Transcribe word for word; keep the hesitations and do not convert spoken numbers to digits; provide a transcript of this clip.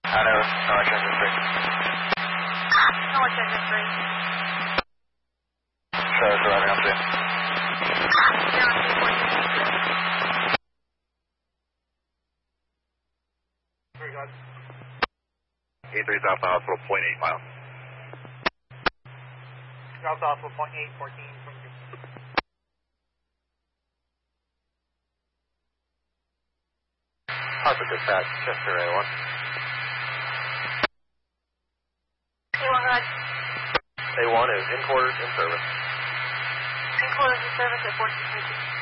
I know, no, I Chester three. No, Chester three. So, it's arriving up there. eight three South Hospital, point eight miles. South Hospital, point eight, fourteen, twenty-two. Harper dispatch, Chester A one. A one, go ahead. A one is in quarters, in service. In quarters in service at fourteen twenty-two.